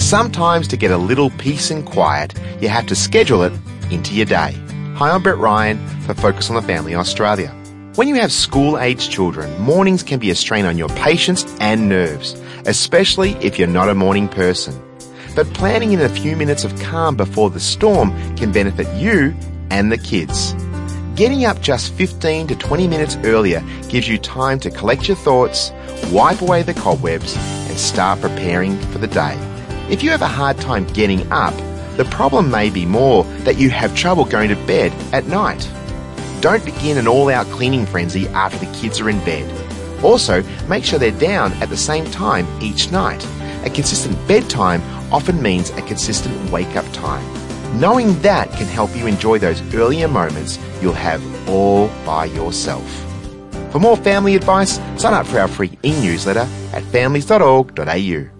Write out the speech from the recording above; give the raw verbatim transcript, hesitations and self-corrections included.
Sometimes to get a little peace and quiet, you have to schedule it into your day. Hi, I'm Brett Ryan for Focus on the Family Australia. When you have school-aged children, mornings can be a strain on your patience and nerves, especially if you're not a morning person. But planning in a few minutes of calm before the storm can benefit you and the kids. Getting up just fifteen to twenty minutes earlier gives you time to collect your thoughts, wipe away the cobwebs, and start preparing for the day. If you have a hard time getting up, the problem may be more that you have trouble going to bed at night. Don't begin an all-out cleaning frenzy after the kids are in bed. Also, make sure they're down at the same time each night. A consistent bedtime often means a consistent wake-up time. Knowing that can help you enjoy those earlier moments you'll have all by yourself. For more family advice, sign up for our free e-newsletter at families dot org dot a u.